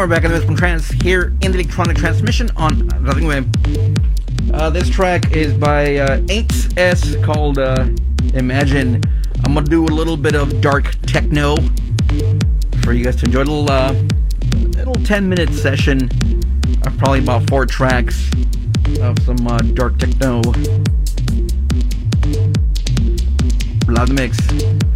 we're back in the from Trance here in the Electronic Transmission on Nothing Web. This track is by 8S called Imagine. I'm gonna do a little bit of dark techno for you guys to enjoy. A little 10-minute session of probably about 4 tracks of some dark techno. Love the mix.